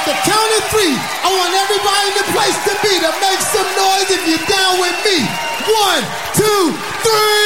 At the count of three, I want everybody in the place to be to make some noise if you're down with me. 1, 2, 3.